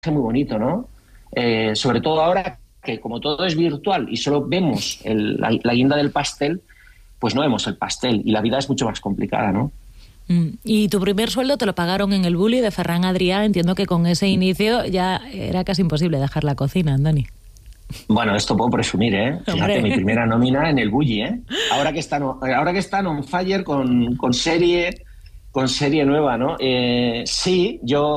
muy bonito, ¿no? Sobre todo ahora que como todo es virtual y solo vemos la guinda del pastel, pues no vemos el pastel y la vida es mucho más complicada, ¿no? Y tu primer sueldo te lo pagaron en el Bulli de Ferran Adrià. Entiendo que con ese inicio ya era casi imposible dejar la cocina, Andoni. Bueno, esto puedo presumir, ¿eh? Fíjate, Hombre. mi primera nómina en el Bulli, ¿eh? Ahora que están on fire con serie nueva, ¿no? Sí,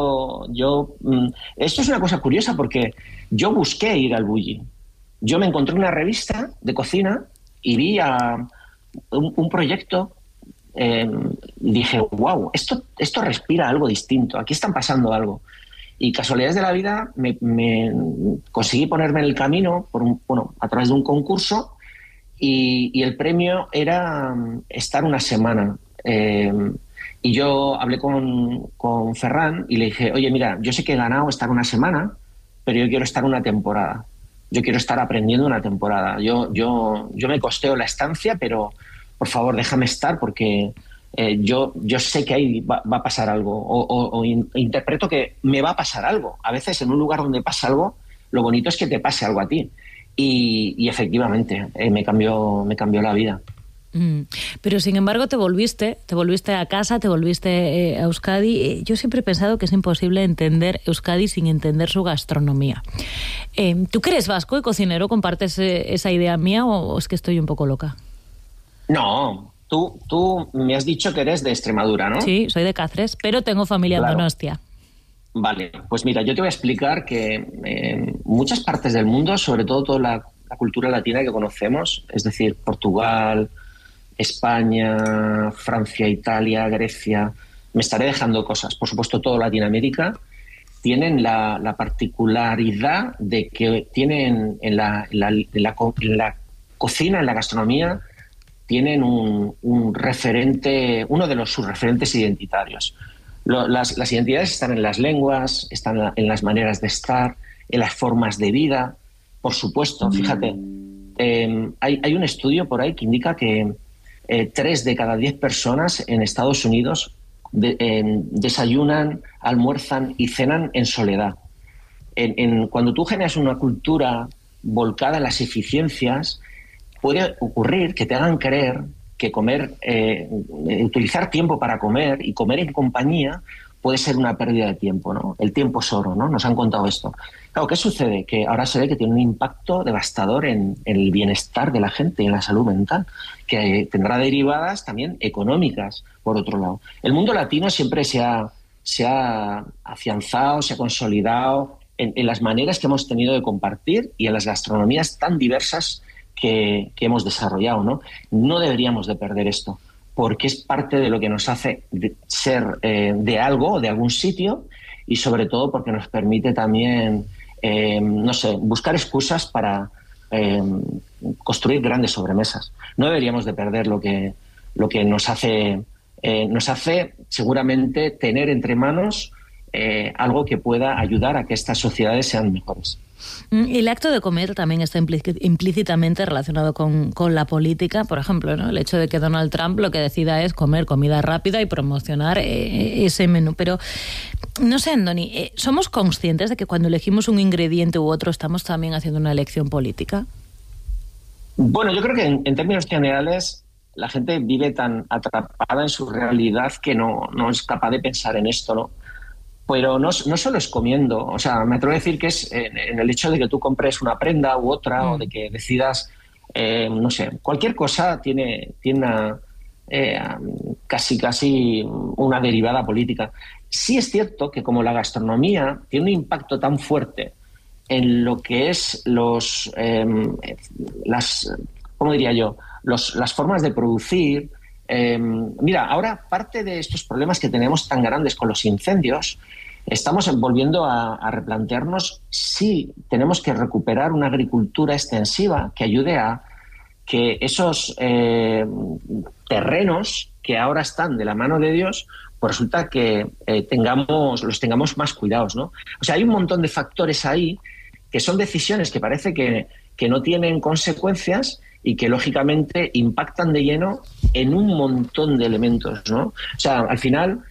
esto es una cosa curiosa porque yo busqué ir al Bulli. Yo me encontré una revista de cocina y vi un proyecto y dije, wow, esto respira algo distinto, aquí están pasando algo. Y casualidades de la vida, me conseguí ponerme en el camino a través de un concurso y el premio era estar una semana. Y yo hablé con Ferran y le dije, oye, mira, yo sé que he ganado estar una semana, pero yo quiero estar una temporada. Yo quiero estar aprendiendo una temporada. Yo me costeo la estancia, pero por favor, déjame estar porque yo sé que ahí va a pasar algo o interpreto que me va a pasar algo. A veces en un lugar donde pasa algo, lo bonito es que te pase algo a ti. Y efectivamente, me cambió la vida. Pero sin embargo te volviste a casa, te volviste a Euskadi. Yo siempre he pensado que es imposible entender Euskadi sin entender su gastronomía. ¿Tú que eres vasco y cocinero, compartes esa idea mía o es que estoy un poco loca? No, tú me has dicho que eres de Extremadura, ¿no? Sí, soy de Cáceres, pero tengo familia en Donostia. Vale, pues mira, yo te voy a explicar que en muchas partes del mundo, sobre todo toda la cultura latina que conocemos, es decir, Portugal, España, Francia, Italia, Grecia, me estaré dejando cosas, por supuesto toda Latinoamérica, tienen la particularidad de que tienen en la cocina, en la gastronomía, tienen un referente, uno de sus referentes identitarios. Las identidades están en las lenguas, están en las maneras de estar, en las formas de vida. Por supuesto, fíjate, hay un estudio por ahí que indica que 3 de cada 10 personas en Estados Unidos desayunan, almuerzan y cenan en soledad. Cuando tú generas una cultura volcada en las eficiencias, puede ocurrir que te hagan creer que utilizar tiempo para comer y comer en compañía puede ser una pérdida de tiempo, ¿no? El tiempo es oro, ¿no? Nos han contado esto. Claro, ¿qué sucede? Que ahora se ve que tiene un impacto devastador en el bienestar de la gente y en la salud mental, que tendrá derivadas también económicas, por otro lado. El mundo latino siempre se ha afianzado, se ha consolidado en las maneras que hemos tenido de compartir y en las gastronomías tan diversas que hemos desarrollado, ¿no? No deberíamos de perder esto, porque es parte de lo que nos hace ser de algo, de algún sitio, y sobre todo porque nos permite también, buscar excusas para construir grandes sobremesas. No deberíamos de perder lo que nos hace seguramente tener entre manos algo que pueda ayudar a que estas sociedades sean mejores. El acto de comer también está implícitamente relacionado con la política. Por ejemplo, ¿no? El hecho de que Donald Trump lo que decida es comer comida rápida y promocionar ese menú. Pero, no sé, Andoni, ¿somos conscientes de que cuando elegimos un ingrediente u otro estamos también haciendo una elección política? Bueno, yo creo que en términos generales la gente vive tan atrapada en su realidad que no es capaz de pensar en esto, ¿no? Pero no solo es comiendo, o sea, me atrevo a decir que es en el hecho de que tú compres una prenda u otra o de que decidas, cualquier cosa tiene una, casi una derivada política. Sí es cierto que como la gastronomía tiene un impacto tan fuerte en lo que es ¿cómo diría yo? Las formas de producir. Mira, ahora parte de estos problemas que tenemos tan grandes con los incendios, estamos volviendo a replantearnos si tenemos que recuperar una agricultura extensiva que ayude a que esos terrenos que ahora están de la mano de Dios, pues resulta que los tengamos más cuidados, ¿no? O sea, hay un montón de factores ahí que son decisiones que parece que no tienen consecuencias y que lógicamente impactan de lleno en un montón de elementos, ¿no? O sea, al final,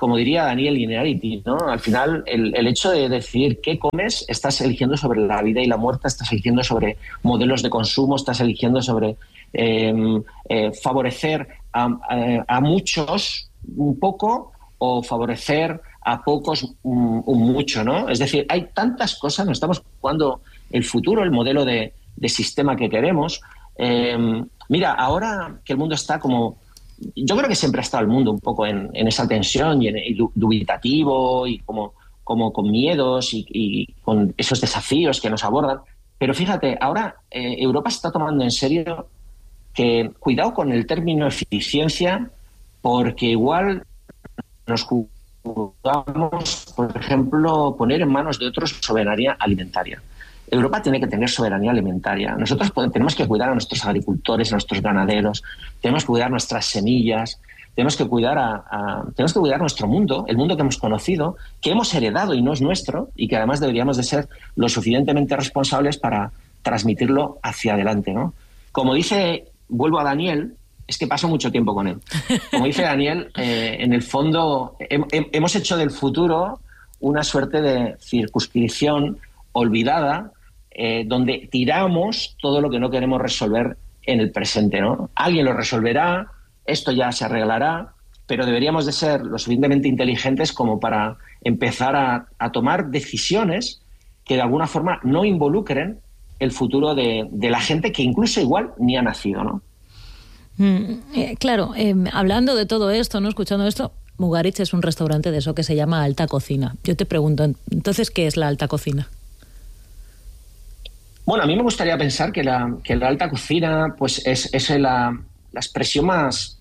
como diría Daniel Innerarity, ¿no? Al final, el hecho de decidir qué comes, estás eligiendo sobre la vida y la muerte, estás eligiendo sobre modelos de consumo, estás eligiendo sobre favorecer a muchos un poco o favorecer a pocos un mucho, ¿no? Es decir, hay tantas cosas, nos estamos jugando el futuro, el modelo de sistema que queremos. Mira, ahora que el mundo está como... Yo creo que siempre ha estado el mundo un poco en esa tensión y dubitativo y como con miedos y con esos desafíos que nos abordan. Pero fíjate, ahora Europa está tomando en serio que cuidado con el término eficiencia, porque igual nos jugamos, por ejemplo, poner en manos de otros soberanía alimentaria. Europa tiene que tener soberanía alimentaria. Nosotros tenemos que cuidar a nuestros agricultores, a nuestros ganaderos, tenemos que cuidar nuestras semillas, tenemos que cuidar tenemos que cuidar nuestro mundo, el mundo que hemos conocido, que hemos heredado y no es nuestro, y que además deberíamos de ser lo suficientemente responsables para transmitirlo hacia adelante, ¿no? Como dice, vuelvo a Daniel, es que paso mucho tiempo con él. Como dice Daniel, en el fondo hemos hecho del futuro una suerte de circunscripción olvidada, donde tiramos todo lo que no queremos resolver en el presente, ¿no? Alguien lo resolverá, esto ya se arreglará, pero deberíamos de ser lo suficientemente inteligentes como para empezar a tomar decisiones que de alguna forma no involucren el futuro de la gente que incluso igual ni ha nacido, ¿no? Claro, hablando de todo esto, ¿no? Escuchando esto, Mugaritz es un restaurante de eso que se llama alta cocina. Yo te pregunto, entonces, ¿qué es la alta cocina? Bueno, a mí me gustaría pensar que la alta cocina pues es la expresión más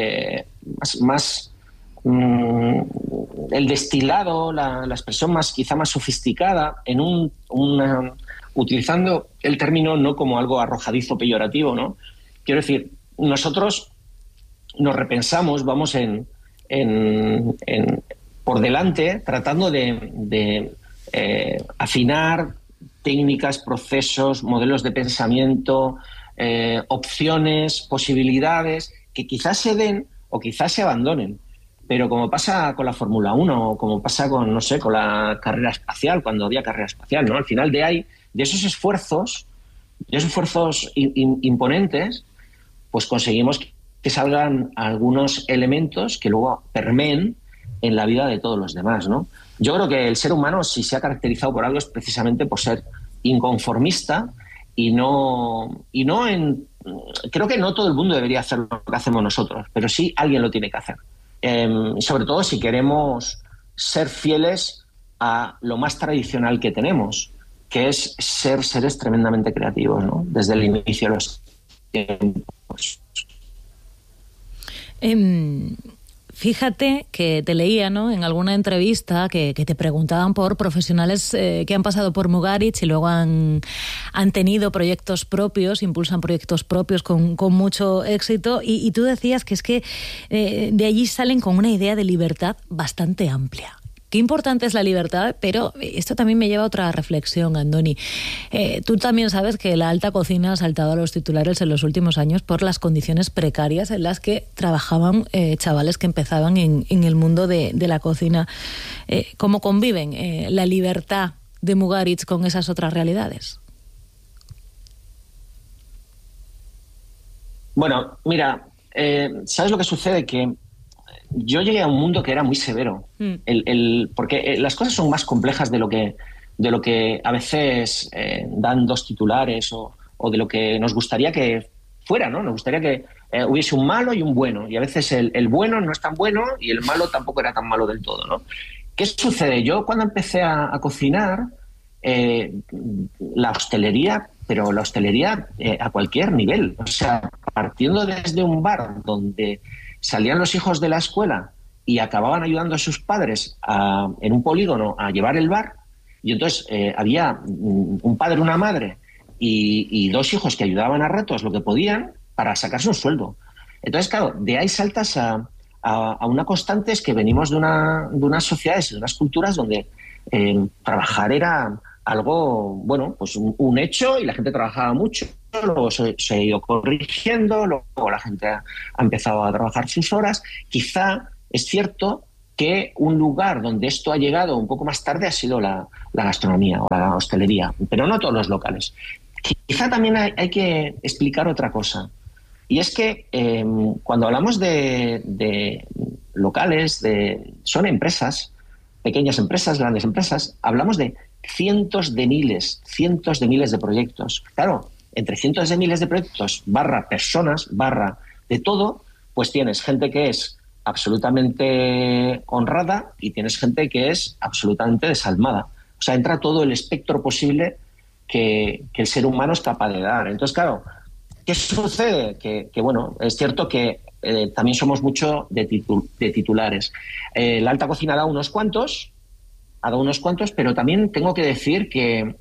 el destilado, la expresión quizá más sofisticada, utilizando el término no como algo arrojadizo peyorativo, ¿no? Quiero decir, nosotros nos repensamos, vamos por delante tratando de afinar técnicas, procesos, modelos de pensamiento, opciones, posibilidades que quizás se den o quizás se abandonen. Pero como pasa con la Fórmula 1 o como pasa con, no sé, con la carrera espacial, cuando había carrera espacial, ¿no? Al final de esos esfuerzos imponentes, pues conseguimos que salgan algunos elementos que luego permeen en la vida de todos los demás, ¿no? Yo creo que el ser humano, si se ha caracterizado por algo, es precisamente por ser inconformista creo que no todo el mundo debería hacer lo que hacemos nosotros, pero sí alguien lo tiene que hacer. Sobre todo si queremos ser fieles a lo más tradicional que tenemos, que es ser seres tremendamente creativos, ¿no? Desde el inicio de los tiempos. Fíjate que te leía, ¿no?, en alguna entrevista que te preguntaban por profesionales que han pasado por Mugaritz y luego han tenido proyectos propios, impulsan proyectos propios con mucho éxito, y tú decías que es que de allí salen con una idea de libertad bastante amplia. Qué importante es la libertad, pero esto también me lleva a otra reflexión, Andoni. Tú también sabes que la alta cocina ha saltado a los titulares en los últimos años por las condiciones precarias en las que trabajaban chavales que empezaban en el mundo de la cocina. ¿Cómo conviven la libertad de Mugaritz con esas otras realidades? Bueno, mira, ¿sabes lo que sucede? Que yo llegué a un mundo que era muy severo, porque las cosas son más complejas de lo que a veces dan dos titulares o de lo que nos gustaría que fuera, ¿no? Nos gustaría que hubiese un malo y un bueno, y a veces el bueno no es tan bueno y el malo tampoco era tan malo del todo, ¿no? ¿Qué sucede? Yo cuando empecé a cocinar, la hostelería, pero la hostelería a cualquier nivel, o sea, partiendo desde un bar donde salían los hijos de la escuela y acababan ayudando a sus padres en un polígono a llevar el bar, y entonces había un padre, una madre y dos hijos que ayudaban a ratos lo que podían para sacarse un sueldo. Entonces, claro, de ahí saltas a una constante, es que venimos de unas sociedades, de unas culturas donde trabajar era algo, bueno, pues un hecho, y la gente trabajaba mucho. Luego se ha ido corrigiendo, luego la gente ha empezado a trabajar sus horas. Quizá es cierto que un lugar donde esto ha llegado un poco más tarde ha sido la gastronomía o la hostelería, pero no todos los locales. Quizá también hay que explicar otra cosa, y es que cuando hablamos de locales, son empresas, pequeñas empresas, grandes empresas, hablamos de cientos de miles de proyectos. Claro, entre cientos de miles de proyectos, personas, de todo, pues tienes gente que es absolutamente honrada y tienes gente que es absolutamente desalmada. O sea, entra todo el espectro posible que el ser humano es capaz de dar. Entonces, claro, ¿qué sucede? Que bueno, es cierto que también somos mucho de titulares. La alta cocina ha dado unos cuantos, pero también tengo que decir que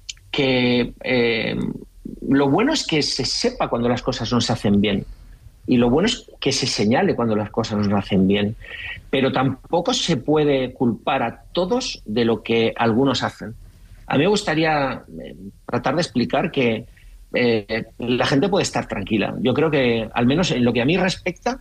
lo bueno es que se sepa cuando las cosas no se hacen bien. Y lo bueno es que se señale cuando las cosas no se hacen bien. Pero tampoco se puede culpar a todos de lo que algunos hacen. A mí me gustaría tratar de explicar que la gente puede estar tranquila. Yo creo que, al menos en lo que a mí respecta,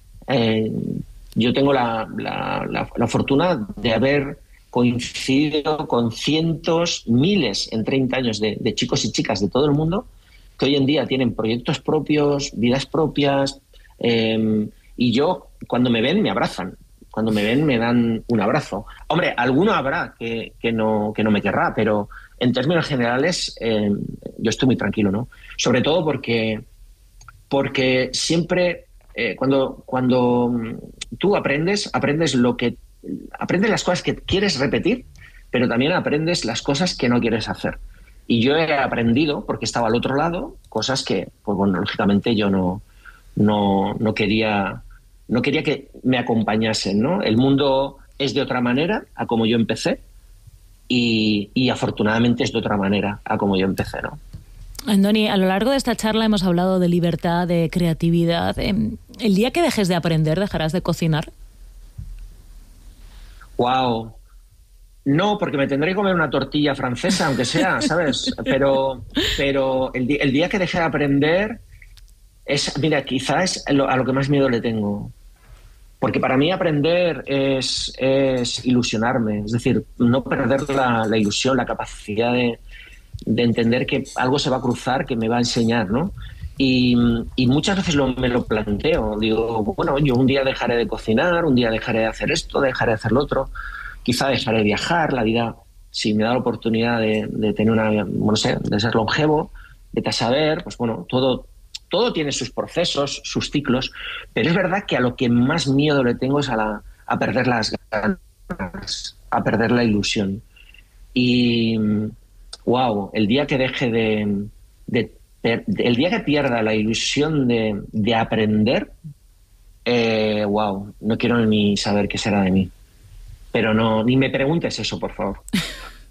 yo tengo la fortuna de haber coincidido con cientos, miles en 30 años de chicos y chicas de todo el mundo que hoy en día tienen proyectos propios, vidas propias, y yo, cuando me ven, me abrazan. Cuando me ven, me dan un abrazo. Hombre, alguno habrá que no me querrá, pero en términos generales yo estoy muy tranquilo, ¿no? Sobre todo porque siempre cuando tú aprendes las cosas que quieres repetir, pero también aprendes las cosas que no quieres hacer. Y yo he aprendido, porque estaba al otro lado, cosas que, pues bueno, lógicamente yo no quería que me acompañasen, ¿no? El mundo es de otra manera a como yo empecé y afortunadamente es de otra manera a como yo empecé, ¿no? Andoni, a lo largo de esta charla hemos hablado de libertad, de creatividad. ¿El día que dejes de aprender, dejarás de cocinar? ¡Wow! No, porque me tendré que comer una tortilla francesa, aunque sea, ¿sabes? Pero el día que deje de aprender mira, quizás es a lo que más miedo le tengo. Porque para mí aprender es ilusionarme, es decir, no perder la ilusión, la capacidad de entender que algo se va a cruzar, que me va a enseñar, ¿no? Y muchas veces me lo planteo. Digo, bueno, yo un día dejaré de cocinar, un día dejaré de hacer esto, dejaré de hacer lo otro. Quizá dejaré de viajar, la vida, si me da la oportunidad de tener no sé, de ser longevo, de saber, pues bueno, todo tiene sus procesos, sus ciclos, pero es verdad que a lo que más miedo le tengo es a perder las ganas, a perder la ilusión. Y, wow, el día que deje el día que pierda la ilusión de aprender, wow, no quiero ni saber qué será de mí. Pero no, ni me preguntes eso, por favor.